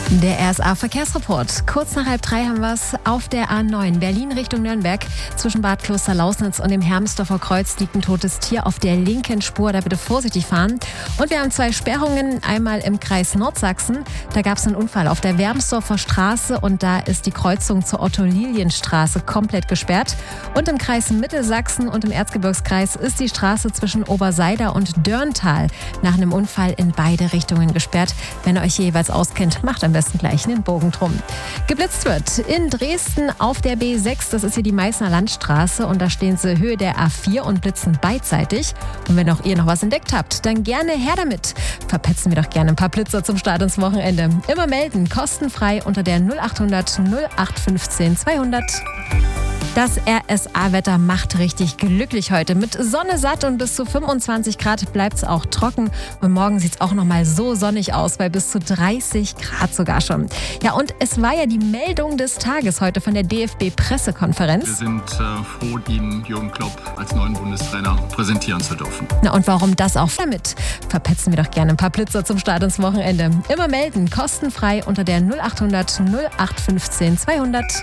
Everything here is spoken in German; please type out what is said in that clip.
Der RSA-Verkehrsreport. Kurz nach 2:30 haben wir es auf der A9 Berlin Richtung Nürnberg. Zwischen Bad Kloster-Lausnitz und dem Hermsdorfer Kreuz liegt ein totes Tier auf der linken Spur. Da bitte vorsichtig fahren. Und wir haben 2 Sperrungen. Einmal im Kreis Nordsachsen. Da gab es einen Unfall auf der Wermsdorfer Straße und da ist die Kreuzung zur Otto-Lilien-Straße komplett gesperrt. Und im Kreis Mittelsachsen und im Erzgebirgskreis ist die Straße zwischen Oberseida und Dörntal nach einem Unfall in beide Richtungen gesperrt. Wenn ihr euch jeweils auskennt, macht am besten gleich einen Bogen drum. Geblitzt wird in Dresden auf der B6, das ist hier die Meißner Landstraße und da stehen sie Höhe der A4 und blitzen beidseitig. Und wenn auch ihr noch was entdeckt habt, dann gerne her damit. Verpetzen wir doch gerne ein paar Blitzer zum Start ins Wochenende. Immer melden, kostenfrei unter der 0800 0815 200. Das RSA-Wetter macht richtig glücklich heute. Mit Sonne satt und bis zu 25 Grad bleibt es auch trocken. Und morgen sieht es auch noch mal so sonnig aus, bei bis zu 30 Grad sogar schon. Ja, und es war ja die Meldung des Tages heute von der DFB-Pressekonferenz. Wir sind froh, Ihnen Jürgen Klopp als neuen Bundestrainer präsentieren zu dürfen. Na und warum das auch damit? Verpetzen wir doch gerne ein paar Blitzer zum Start ins Wochenende. Immer melden, kostenfrei unter der 0800 0815 200.